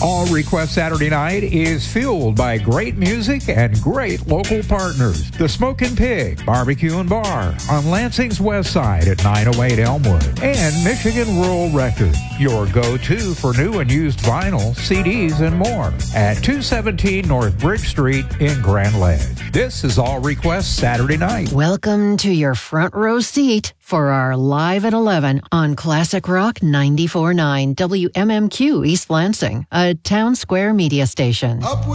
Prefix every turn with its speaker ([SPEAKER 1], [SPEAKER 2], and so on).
[SPEAKER 1] All Request Saturday Night is fueled by great music and great local partners. The Smokin' Pig Barbecue and Bar on Lansing's west side at 908 Elmwood. And Michigan Rural Records, your go-to for new and used vinyl, CDs, and more at 217 North Bridge Street in Grand Ledge. This is All Request Saturday Night.
[SPEAKER 2] Welcome to your front row seat for our Live at 11 on Classic Rock 94.9 WMMQ East Lansing, a Town Square media station.